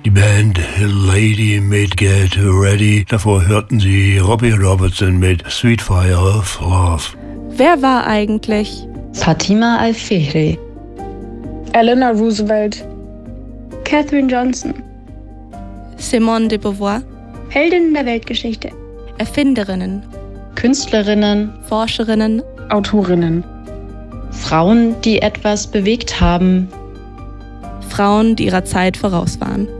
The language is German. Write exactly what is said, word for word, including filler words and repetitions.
Die Band Lady mit Get Ready. Davor hörten Sie Robbie Robertson mit Sweet Fire of Love. Wer war eigentlich Fatima Al-Fihri, Eleanor Roosevelt, Katherine Johnson, Simone de Beauvoir? Heldinnen der Weltgeschichte, Erfinderinnen, Künstlerinnen, Forscherinnen, Autorinnen, Frauen, die etwas bewegt haben, Frauen, die ihrer Zeit voraus waren.